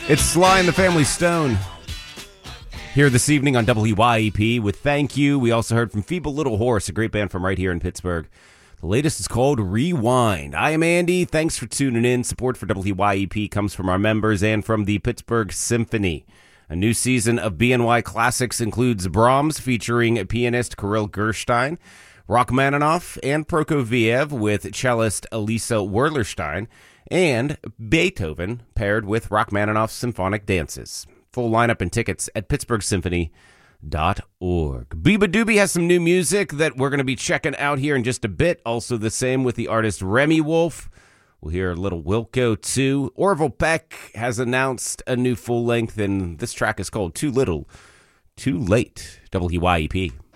It's Sly and the Family Stone here this evening on WYEP with Thank You. We also heard from Feeble Little Horse, a great band from right here in Pittsburgh. The latest is called Rewind. I am Andy. Thanks for tuning in. Support for WYEP comes from our members and from the Pittsburgh Symphony. A new season of BNY Classics includes Brahms featuring pianist Kirill Gerstein, Rachmaninoff and Prokofiev with cellist Elisa Werlerstein, and Beethoven paired with Rachmaninoff's symphonic dances. Full lineup and tickets at pittsburghsymphony.org. Biba Doobie has some new music that we're going to be checking out here in just a bit. Also the same with the artist Remy Wolf. We'll hear a little Wilco too. Orville Peck has announced a new full length, and this track is called Too Little, Too Late. WYEP.